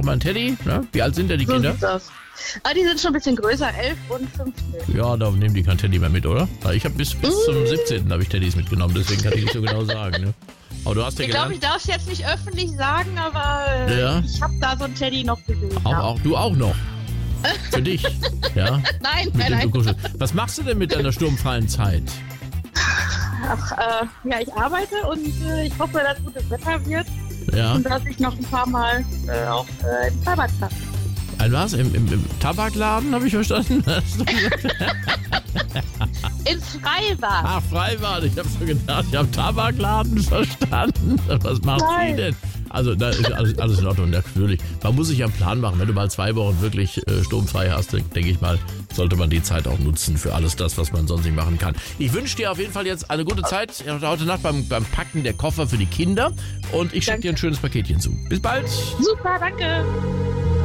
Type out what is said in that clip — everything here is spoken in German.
auch mal einen Teddy. Ne? Wie alt sind denn die So Kinder? sieht's aus. Ah, die sind schon ein bisschen größer, 11 und 15. Ja, da nehmen die kein Teddy mehr mit, oder? Weil ich habe bis zum 17. habe ich Teddys mitgenommen, deswegen kann ich nicht so genau sagen. Ne? Aber du hast ja Ich glaube, gelernt. ich darf es jetzt nicht öffentlich sagen, aber Ja. ich habe da so ein Teddy noch gesehen. Auch, du auch noch. Für dich. Ja. Nein, Mit dem du nein. kuschelst. Was machst du denn mit deiner sturmfreien Zeit? Ach, ja, ich arbeite und ich hoffe, dass gutes Wetter wird Ja. und dass ich noch ein paar Mal auch im Tabak habe. Ein was? Im Tabakladen, habe ich verstanden? Hast du gesagt? Ins Freibad. Ach, Freibad. Ich habe so gedacht, ich habe Tabakladen verstanden. Was macht sie Nein. denn? Also, da ist alles in Ordnung, natürlich. Man muss sich einen Plan machen. Wenn du mal 2 Wochen wirklich sturmfrei hast, denke ich mal, sollte man die Zeit auch nutzen für alles das, was man sonst nicht machen kann. Ich wünsche dir auf jeden Fall jetzt eine gute Zeit heute Nacht beim Packen der Koffer für die Kinder und ich schicke dir ein schönes Paketchen zu. Bis bald. Super, danke.